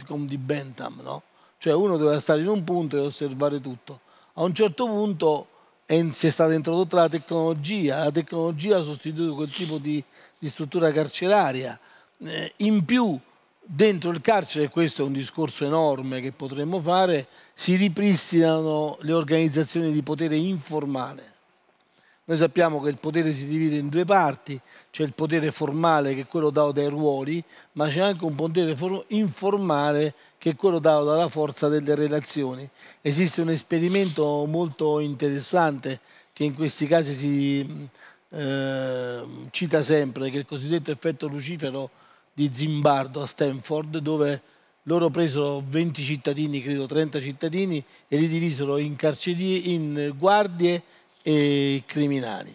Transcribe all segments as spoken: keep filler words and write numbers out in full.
Malcolm di Bentham, no? Cioè uno doveva stare in un punto e osservare tutto. A un certo punto è, si è stata introdotta la tecnologia, la tecnologia ha sostituito quel tipo di, di struttura carceraria. Eh, in più, dentro il carcere, e questo è un discorso enorme che potremmo fare, si ripristinano le organizzazioni di potere informale. Noi sappiamo che il potere si divide in due parti, c'è il potere formale che è quello dato dai ruoli, ma c'è anche un potere informale che è quello dato dalla forza delle relazioni. Esiste un esperimento molto interessante che in questi casi si eh, cita sempre, che è il cosiddetto effetto Lucifero di Zimbardo a Stanford, dove loro presero venti cittadini, credo trenta cittadini, e li divisero in, carceri, in guardie e criminali.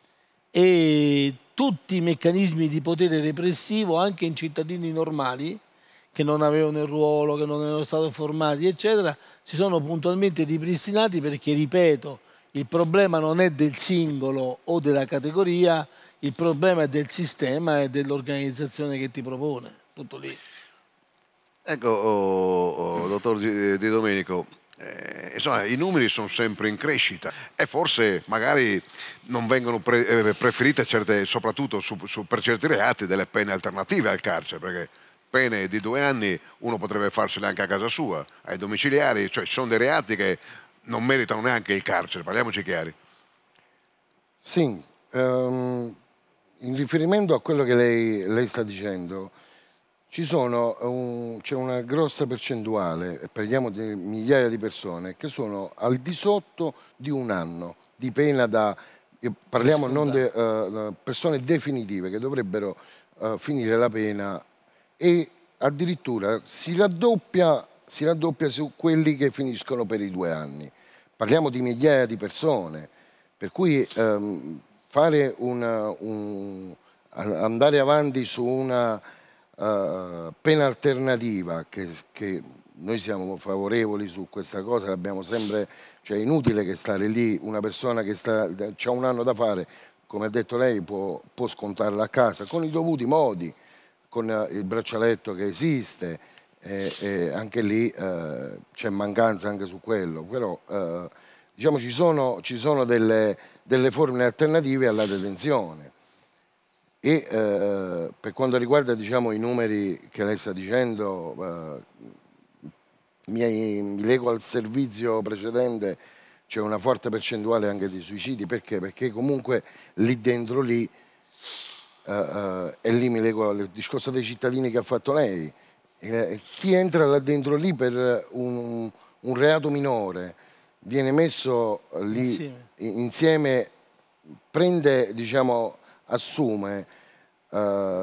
E tutti i meccanismi di potere repressivo, anche in cittadini normali, che non avevano il ruolo, che non erano stati formati, eccetera, si sono puntualmente ripristinati perché, ripeto, il problema non è del singolo o della categoria, il problema è del sistema e dell'organizzazione che ti propone. Tutto lì. Ecco, oh, oh, dottor Di, Di Domenico, eh, insomma, i numeri sono sempre in crescita e forse magari non vengono pre, eh, preferite certe, soprattutto su, su, per certi reati, delle pene alternative al carcere, perché pene di due anni uno potrebbe farsele anche a casa sua, ai domiciliari, cioè ci sono dei reati che non meritano neanche il carcere, parliamoci chiari. Sì, um, in riferimento a quello che lei, lei sta dicendo, ci sono un, c'è una grossa percentuale, parliamo di migliaia di persone, che sono al di sotto di un anno di pena da... Parliamo non di uh, persone definitive che dovrebbero uh, finire la pena, e addirittura si raddoppia, si raddoppia su quelli che finiscono per i due anni. Parliamo di migliaia di persone, per cui um, fare una, un, andare avanti su una Uh, pena alternativa, che, che noi siamo favorevoli su questa cosa, l'abbiamo sempre, cioè è inutile che stare lì, una persona che ha un anno da fare, come ha detto lei, può, può scontarla a casa con i dovuti modi, con uh, il braccialetto che esiste, e, e anche lì uh, c'è mancanza anche su quello, però uh, diciamo ci sono, ci sono delle, delle forme alternative alla detenzione. E eh, per quanto riguarda, diciamo, i numeri che lei sta dicendo, eh, mi, mi lego al servizio precedente, c'è una forte percentuale anche di suicidi. Perché? Perché comunque lì dentro lì, eh, eh, e lì mi lego al discorso dei cittadini che ha fatto lei, eh, chi entra là dentro lì per un, un reato minore viene messo lì insieme, insieme prende, diciamo, assume uh,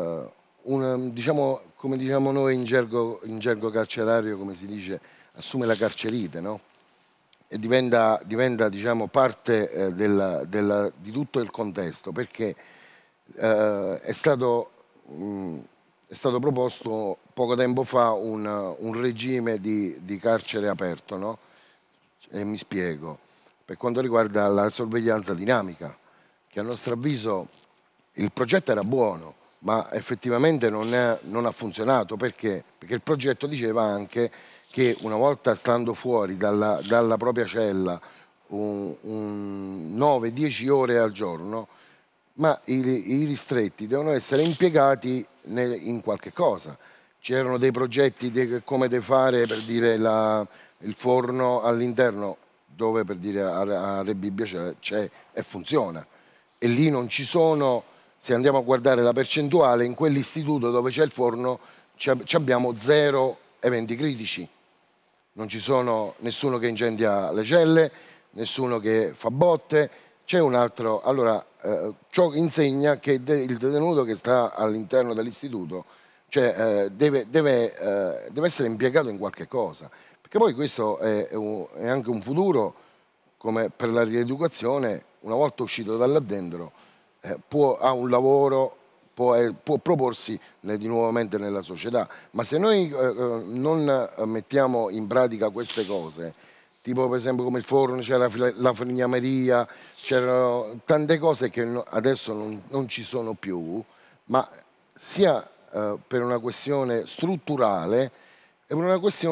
un, diciamo, come diciamo noi in gergo, in gergo carcerario, come si dice, assume la carcerite, no? E diventa, diventa diciamo, parte eh, della, della, di tutto il contesto, perché eh, è, stato, mh, è stato proposto poco tempo fa un, un regime di, di carcere aperto, no? E mi spiego. Per quanto riguarda la sorveglianza dinamica, che a nostro avviso il progetto era buono, ma effettivamente non, è, non ha funzionato. Perché? Perché il progetto diceva anche che una volta stando fuori dalla, dalla propria cella un, un nove dieci ore al giorno, ma i, i ristretti devono essere impiegati nel, in qualche cosa. C'erano dei progetti di come de fare, per dire, la, il forno all'interno, dove, per dire, a, a Re Bibbia c'è e funziona. E lì non ci sono, se andiamo a guardare la percentuale, in quell'istituto dove c'è il forno abbiamo zero eventi critici. Non ci sono nessuno che incendia le celle, nessuno che fa botte, c'è un altro. Allora, eh, ciò insegna che de, il detenuto che sta all'interno dell'istituto, cioè, eh, deve, deve, eh, deve essere impiegato in qualche cosa. Perché poi questo è, è, un, è anche un futuro, come per la rieducazione, una volta uscito da là dentro, eh, può, ha un lavoro, può, eh, può proporsi ne, di nuovamente nella società. Ma se noi eh, non mettiamo in pratica queste cose, tipo per esempio come il forno, c'era la, la falegnameria, c'erano tante cose che no, adesso non, non ci sono più, ma sia eh, per una questione strutturale, è una questione